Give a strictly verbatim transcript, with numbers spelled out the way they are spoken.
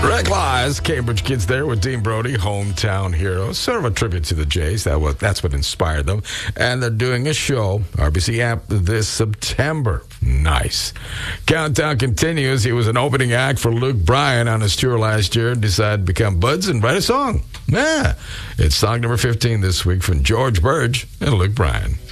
Rick Lies, Cambridge Kids there with Dean Brody, Hometown Heroes. Sort of a tribute to the Jays. That was, that's what inspired them. And they're doing a show, R B C Amp, this September. Nice. Countdown continues. He was an opening act for Luke Bryan on his tour last year and decided to become buds and write a song. Yeah. It's song number fifteen this week from George Burge and Luke Bryan.